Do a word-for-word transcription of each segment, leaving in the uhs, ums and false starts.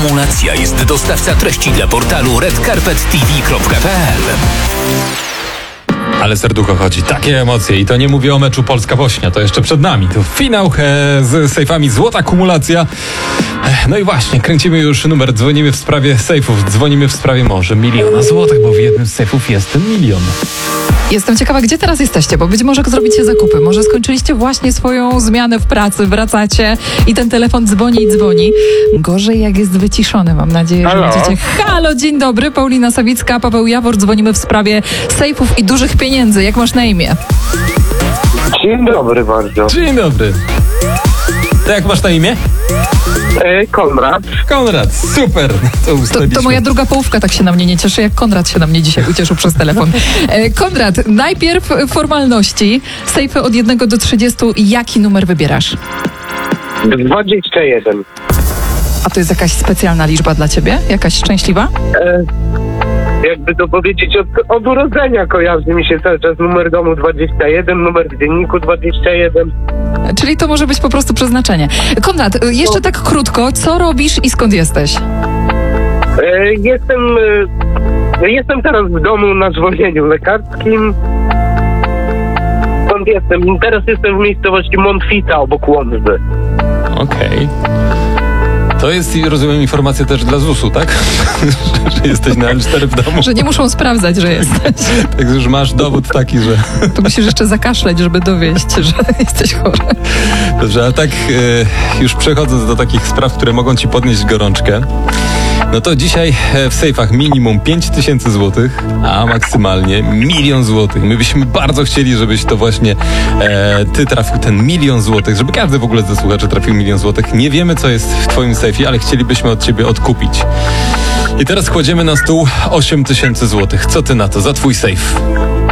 Kumulacja jest dostawca treści dla portalu red carpet t v kropka p l. Ale serducho chodzi, takie emocje i to nie mówię o meczu Polska-Bośnia, to jeszcze przed nami. To finał e, z sejfami, złota kumulacja. E, no i właśnie, kręcimy już numer, dzwonimy w sprawie sejfów, dzwonimy w sprawie może miliona złotych, bo w jednym z sejfów jest ten milion. Jestem ciekawa, gdzie teraz jesteście, bo być może zrobicie zakupy, może skończyliście właśnie swoją zmianę w pracy, wracacie i ten telefon dzwoni i dzwoni. Gorzej jak jest wyciszony, mam nadzieję, że Halo. będziecie... Halo, dzień dobry, Paulina Sawicka, Paweł Jawor, dzwonimy w sprawie sejfów i dużych pieniędzy. Jak masz na imię? Dzień dobry bardzo. Dzień dobry. To jak masz na imię? E, Konrad. Konrad, super. To, To, to moja druga połówka tak się na mnie nie cieszy, jak Konrad się na mnie dzisiaj ucieszył przez telefon. E, Konrad, najpierw formalności. Sejfy od jednego do trzydziestu. Jaki numer wybierasz? dwadzieścia jeden. A to jest jakaś specjalna liczba dla ciebie? Jakaś szczęśliwa? E, jakby to powiedzieć, od, od urodzenia kojarzy mi się cały czas numer domu dwadzieścia jeden, numer w dzienniku dwadzieścia jeden. Czyli to może być po prostu przeznaczenie. Konrad, jeszcze tak krótko, co robisz i skąd jesteś? E, jestem, e, jestem teraz w domu na zwolnieniu lekarskim. Skąd jestem? Teraz jestem w miejscowości Montfita obok Łomży. Okej. To jest, rozumiem, informacja też dla zusu, tak? Że jesteś na L cztery w domu. Że nie muszą sprawdzać, że jesteś. Także już masz dowód taki, że... To musisz jeszcze zakaszleć, żeby dowieść, że jesteś chory. Dobrze, a tak e, już przechodząc do takich spraw, które mogą ci podnieść gorączkę, no to dzisiaj w sejfach minimum pięć tysięcy złotych, a maksymalnie milion złotych. My byśmy bardzo chcieli, żebyś to właśnie e, ty trafił ten milion złotych, żeby każdy w ogóle ze słuchaczy trafił milion złotych. Nie wiemy, co jest w twoim sejfie, ale chcielibyśmy od ciebie odkupić. I teraz kładziemy na stół osiem tysięcy złotych. Co ty na to za twój sejf?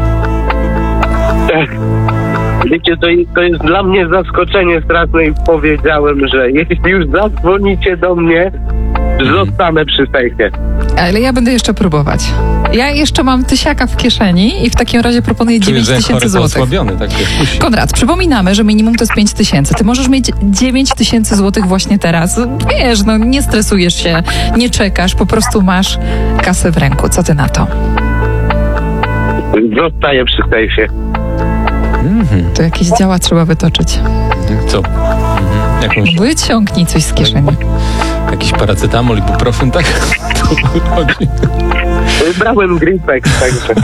Wiecie, to, to jest dla mnie zaskoczenie straszne i powiedziałem, że jeśli już zadzwonicie do mnie, zostanę przy sejfie. Ale ja będę jeszcze próbować. Ja jeszcze mam tysiaka w kieszeni i w takim razie proponuję dziewięć tysięcy złotych. Osłabiony, tak jak musi. Konrad, przypominamy, że minimum to jest pięć tysięcy. Ty możesz mieć dziewięć tysięcy złotych właśnie teraz. Wiesz, no nie stresujesz się, nie czekasz, po prostu masz kasę w ręku. Co ty na to? Zostaję przy sejfie. Mhm. To jakieś działa trzeba wytoczyć. Co? Mhm. Jakąś... Wyciągnij coś z kieszeni. Jakiś paracetamol, ibuprofen, tak? To chodzi. Brałem Gripex, także.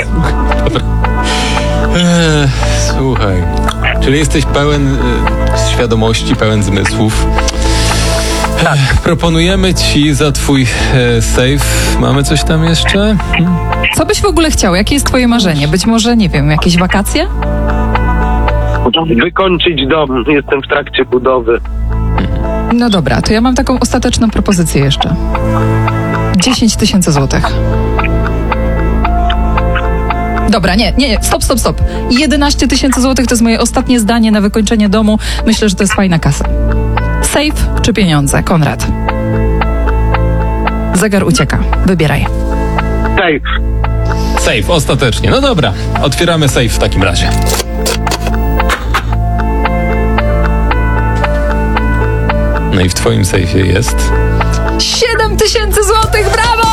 Eee, słuchaj, czyli jesteś pełen e, świadomości, pełen zmysłów. Tak. Proponujemy ci za twój e, sejf. Mamy coś tam jeszcze? Hmm? Co byś w ogóle chciał? Jakie jest twoje marzenie? Być może, nie wiem, jakieś wakacje? Wykończyć dom. Jestem w trakcie budowy. No dobra, to ja mam taką ostateczną propozycję jeszcze. dziesięć tysięcy złotych. Dobra, nie, nie, nie, stop, stop, stop. jedenaście tysięcy złotych to jest moje ostatnie zdanie na wykończenie domu. Myślę, że to jest fajna kasa. Sejf czy pieniądze? Konrad. Zegar ucieka. Wybieraj. Sejf. Sejf, ostatecznie. No dobra, otwieramy sejf w takim razie. No i w twoim sejfie jest... siedem tysięcy złotych, brawo!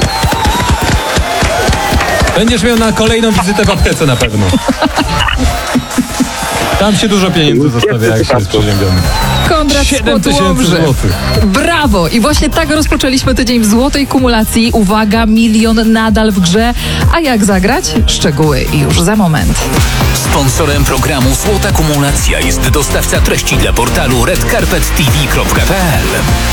Będziesz miał na kolejną wizytę w aptece na pewno. Tam się dużo pieniędzy zostawia, jak się jest przeziębiony. Konrad siedem spod tysięcy Łomży. złotych. Brawo! I właśnie tak rozpoczęliśmy tydzień w złotej kumulacji. Uwaga, milion nadal w grze. A jak zagrać? Szczegóły już za moment. Sponsorem programu Złota Kumulacja jest dostawca treści dla portalu red carpet t v kropka p l.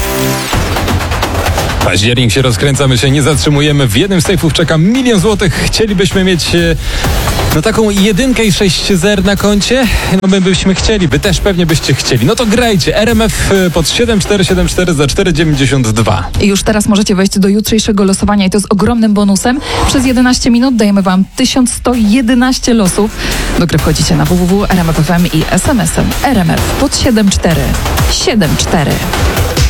Październik się rozkręca, my się nie zatrzymujemy. W jednym z sejfów czeka milion złotych. Chcielibyśmy mieć e, no taką jedynkę i sześć zer na koncie. No my byśmy chcieli, wy też pewnie byście chcieli. No to grajcie. R M F pod siedem cztery siedem cztery za cztery dziewięćdziesiąt dwa. I już teraz możecie wejść do jutrzejszego losowania i to z ogromnym bonusem. Przez jedenaście minut dajemy wam tysiąc sto jedenaście losów. Do gry wchodzicie na w w w kropka r m f f m i es em esem R M F pod siedem cztery siedem cztery.